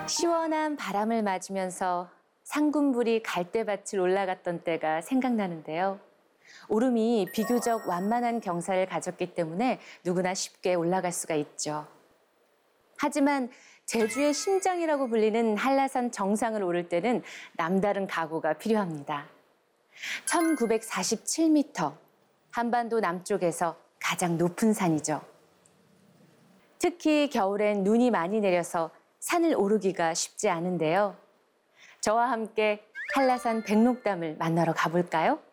시원한 바람을 맞으면서 상군불이 갈대밭을 올라갔던 때가 생각나는데요. 오름이 비교적 완만한 경사를 가졌기 때문에 누구나 쉽게 올라갈 수가 있죠. 하지만 제주의 심장이라고 불리는 한라산 정상을 오를 때는 남다른 각오가 필요합니다. 1947m, 한반도 남쪽에서 가장 높은 산이죠. 특히 겨울엔 눈이 많이 내려서 산을 오르기가 쉽지 않은데요. 저와 함께 한라산 백록담을 만나러 가볼까요?